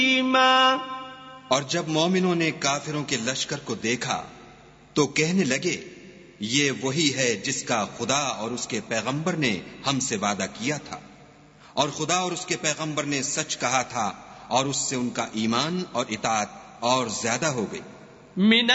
और जब मोमिनों ने काफिरों के लश्कर को देखा तो कहने लगे, ये वही है जिसका खुदा और उसके पैगंबर ने हमसे वादा किया था, और खुदा और उसके पैगंबर ने सच कहा था, और उससे उनका ईमान और इताअत और ज्यादा हो गई।